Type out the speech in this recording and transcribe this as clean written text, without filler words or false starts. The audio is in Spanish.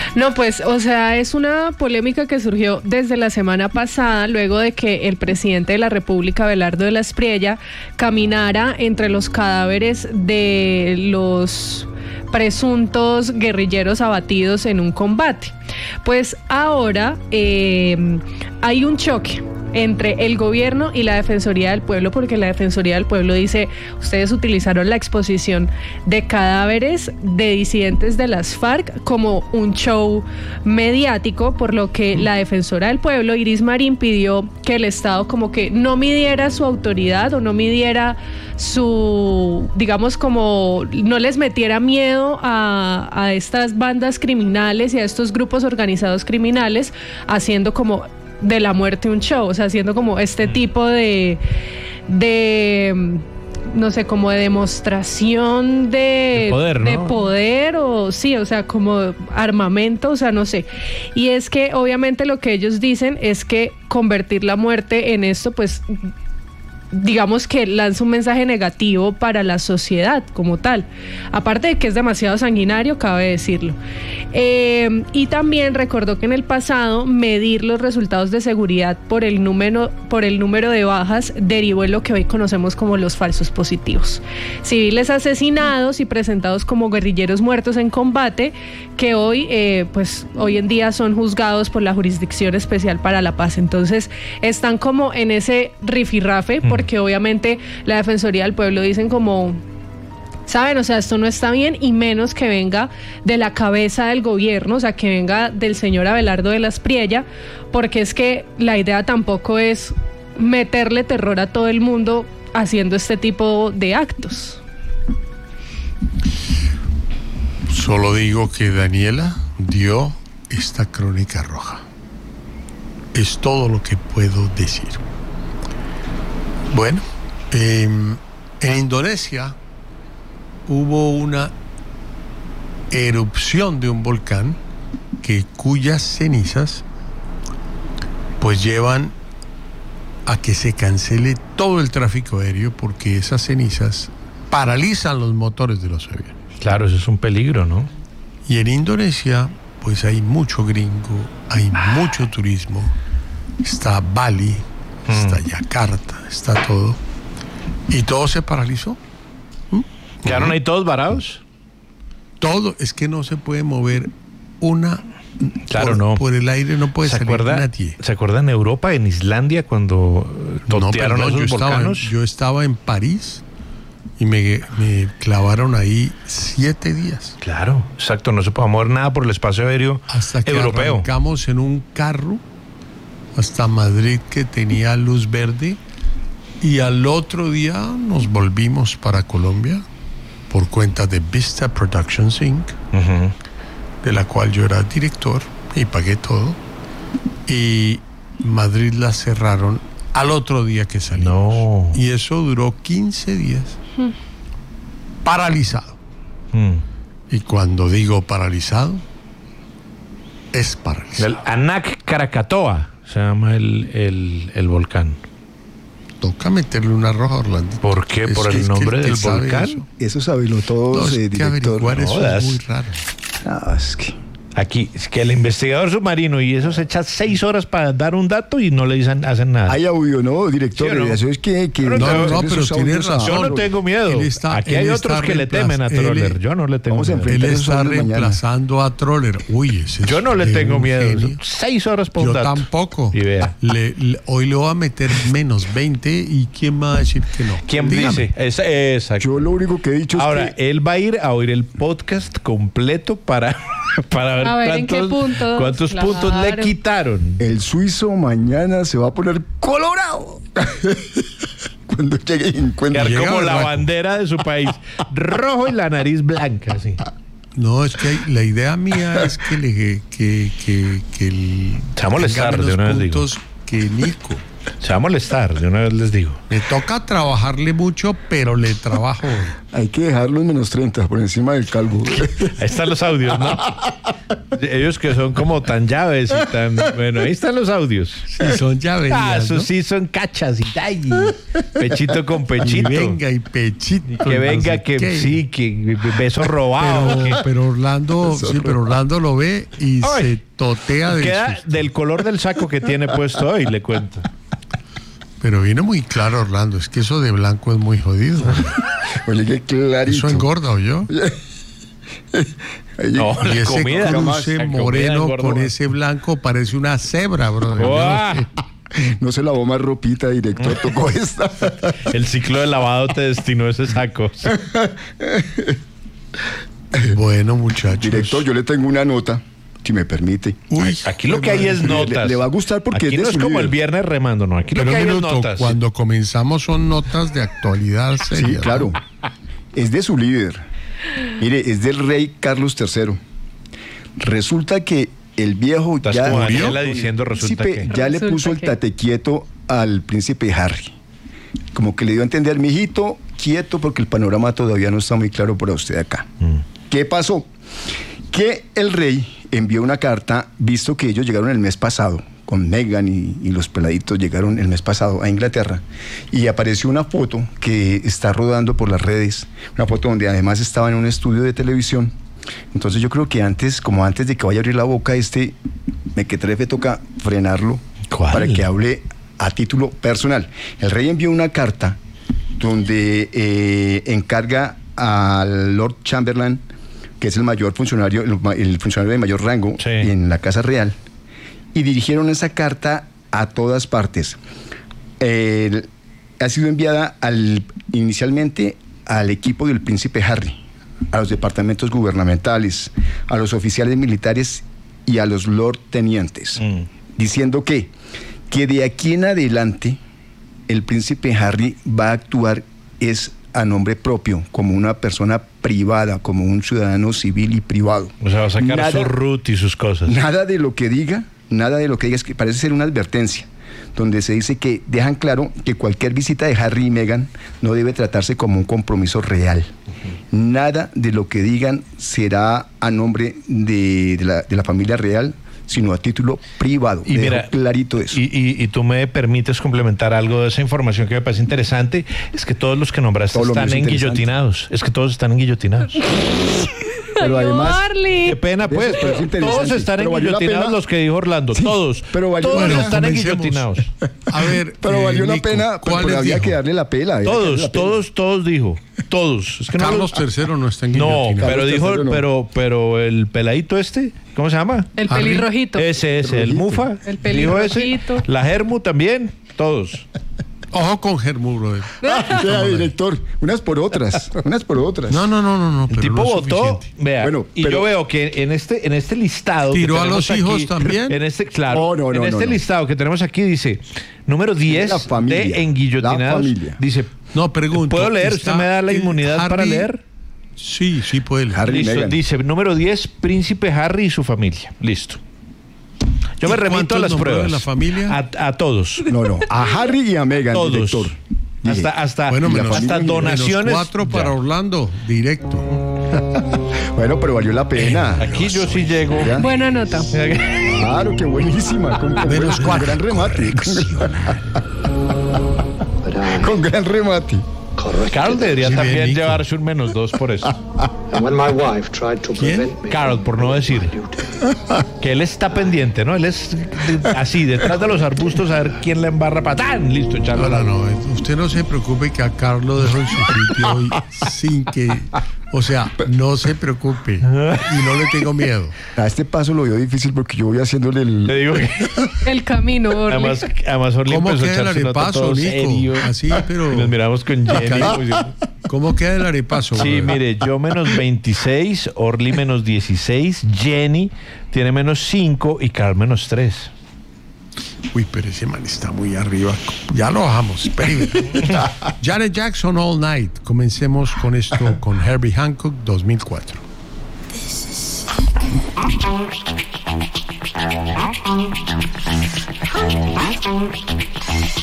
No, pues, o sea, es una polémica que surgió desde la semana pasada, luego de que el presidente de la República, Abelardo de la Espriella, caminara entre los cadáveres de los presuntos guerrilleros abatidos en un combate. Pues ahora hay un choque entre el gobierno y la Defensoría del Pueblo, porque la Defensoría del Pueblo dice: ustedes utilizaron la exposición de cadáveres de disidentes de las FARC como un show mediático, por lo que la Defensora del Pueblo, Iris Marín, pidió que el Estado como que no midiera su autoridad o no midiera su, digamos, como no les metiera miedo a estas bandas criminales y a estos grupos organizados criminales, haciendo como de la muerte un show, o sea, haciendo como este tipo de no sé, como de demostración de poder, ¿no? De poder, o sí, o sea, como armamento, o sea, no sé. Y es que obviamente lo que ellos dicen es que convertir la muerte en esto, pues digamos que lanza un mensaje negativo para la sociedad como tal, aparte de que es demasiado sanguinario, cabe decirlo. Y también recordó que en el pasado medir los resultados de seguridad por el número de bajas derivó en lo que hoy conocemos como los falsos positivos, civiles asesinados y presentados como guerrilleros muertos en combate, que hoy hoy en día son juzgados por la Jurisdicción Especial para la Paz. Entonces están como en ese rifirrafe, porque obviamente la Defensoría del Pueblo dicen como, ¿saben? O sea, esto no está bien, y menos que venga de la cabeza del gobierno, o sea, que venga del señor Abelardo de la Espriella, porque es que la idea tampoco es meterle terror a todo el mundo haciendo este tipo de actos. Solo digo que Daniela dio esta crónica roja. Es todo lo que puedo decir. Bueno, en Indonesia hubo una erupción de un volcán cuyas cenizas pues llevan a que se cancele todo el tráfico aéreo, porque esas cenizas paralizan los motores de los aviones. Claro, eso es un peligro, ¿no? Y en Indonesia pues hay mucho gringo, hay mucho turismo, está Bali, está Yakarta, está todo, y todo se paralizó. ¿Quedaron ahí todos varados? Todo, es que no se puede mover una. Claro, no. Por el aire no puede salir nadie. ¿Se acuerda en Europa, en Islandia, cuando totearon esos volcanes? Yo estaba en París y me clavaron ahí 7 días. Claro, exacto, no se puede mover nada por el espacio aéreo hasta que europeo. Arrancamos en un carro hasta Madrid, que tenía luz verde, y al otro día nos volvimos para Colombia por cuenta de Vista Productions Inc., de la cual yo era director y pagué todo, y Madrid la cerraron al otro día que salimos. No. Y eso duró 15 días paralizado. Y cuando digo paralizado, es paralizado. El Anak Krakatoa se llama el volcán. Toca meterle una roja a Orlando. ¿Por qué? ¿Por el nombre del volcán? Eso sabelo todo, director. Averiguar eso es muy raro. No, es que... Aquí, es que el investigador submarino y eso se echa 6 horas para dar un dato y no le hacen nada. Hay audio, ¿no, director? ¿Sí o no? Eso es que No, pero tienes razón. Yo no tengo miedo. Aquí hay otros que le temen a Troller. Yo no le tengo miedo. Él está reemplazando a Troller. Uy, yo no le tengo miedo. 6 horas por un dato. Yo tampoco. Y vea. Hoy le voy a meter menos 20, y ¿quién va a decir que no? ¿Quién dice? Exacto. Yo lo único que he dicho ahora, es que... él va a ir a oír el podcast completo para ver cuántos puntos le quitaron. El suizo mañana se va a poner colorado cuando llegue y encuentre. Como la bandera de su país, rojo y la nariz blanca, sí. No, es que la idea mía es que se va a molestar de una vez, digo. Que Nico. Se va a molestar, de una vez les digo. Me toca trabajarle mucho, pero le trabajo. Hay que dejarlo en menos 30 por encima del calvo. Ahí están los audios, ¿no? Ellos que son como tan llaves y tan... Bueno, ahí están los audios. Sí, son llaves. Eso ¿no? Sí son cachas y pechito con pechito. Y venga y pechito. Y que venga, no sé que sí, que beso robado. Pero Orlando, sí, pero Orlando lo ve y se totea de queda susto. Del color del saco que tiene puesto hoy, le cuento. Pero viene muy claro, Orlando. Es que eso de blanco es muy jodido. Oye, qué clarito. Eso engorda, ¿o yo? No, y ese cruce moreno con ese blanco parece una cebra, brother. No se lavó más ropita, director, tocó esta. El ciclo de lavado te destinó ese saco. Bueno, muchachos. Director, yo le tengo una nota, si me permite. Uy, aquí lo que hay es notas. Le va a gustar porque aquí no es como el viernes remando, no. Aquí lo que hay es notas. Cuando comenzamos son notas de actualidad seria. Sí, claro. Es de su líder. Mire, es del rey Carlos III. Resulta que el viejo estás ya como Daniela diciendo, resulta que ya le puso el tate quieto al príncipe Harry. Como que le dio a entender, mijito, quieto, porque el panorama todavía no está muy claro para usted acá. ¿Qué pasó? Que el rey envió una carta, visto que ellos llegaron el mes pasado, con Meghan y los peladitos llegaron el mes pasado a Inglaterra, y apareció una foto que está rodando por las redes, una foto donde además estaba en un estudio de televisión. Entonces yo creo que antes de que vaya a abrir la boca mequetrefe, toca frenarlo. ¿Cuál? Para que hable a título personal. El rey envió una carta donde encarga al Lord Chamberlain, que es el mayor funcionario, el funcionario de mayor rango en la Casa Real, y dirigieron esa carta a todas partes. Ha sido enviada inicialmente al equipo del príncipe Harry, a los departamentos gubernamentales, a los oficiales militares y a los lord tenientes, diciendo que de aquí en adelante el príncipe Harry va a actuar a nombre propio, como una persona privada, como un ciudadano civil y privado. O sea, va a sacar su root y sus cosas. Nada de lo que diga es que parece ser una advertencia, donde se dice que dejan claro que cualquier visita de Harry y Meghan no debe tratarse como un compromiso real. Nada de lo que digan será a nombre de la familia real, sino a título privado. Y mira, clarito eso. Y tú me permites complementar algo de esa información que me parece interesante, es que todos los que nombraste están enguillotinados. Es que todos están enguillotinados. Pero además, qué pena, pues, todos están enguillotinados, los que dijo Orlando, sí, todos están enguillotinados. A ver, pero valió la pena, porque había que darle la pela. Todos dijo, todos. Es que Carlos III no está enguillotinado. No, pero dijo, pero el peladito ¿cómo se llama? El pelirrojito. Ese, el Mufa. El pelirrojito. La Germu también, todos. Ojo con Germu, brother. Director, unas por otras. No. El tipo votó, vea, bueno, yo veo que en este listado tiró que a los hijos aquí, también. En este listado que tenemos aquí dice número 10 de enguillotinados. Dice, no, pregunto. ¿Puedo leer? ¿Usted me da la inmunidad Harry, para leer? Sí, puede leer. Listo, dice número 10, príncipe Harry y su familia. Listo. Yo me remito a las pruebas. De la familia? A todos. No. A Harry y a Meghan, todos. Director. Hasta donaciones. 4 para Orlando, directo. Bueno, pero valió la pena. Aquí yo sí llego. ¿Ya? Buena nota. Claro, qué buenísima. Con gran remate. Con gran remate. Carl debería también llevarse un -2 por eso. ¿Quién? Carl, por no decir. Que él está pendiente, ¿no? Él es así, detrás de los arbustos, a ver quién le embarra patán. Listo, echarlo. No. Usted no se preocupe que a Carl lo dejo en su sitio hoy sin que... O sea, no se preocupe. Y no le tengo miedo. A este paso lo veo difícil porque yo voy haciéndole Le digo que... el camino, Orly. Además Orly empezó a echarse arepaso, Nico? Así, pero... Y nos miramos con Jenny. ¿Cómo queda el arepaso? Sí, mire, yo -26, Orly -16, Jenny tiene -5 y Carl -3. Uy, pero ese man está muy arriba. Ya lo bajamos. Espérame. Janet Jackson All Night. Comencemos con esto con Herbie Hancock 2004.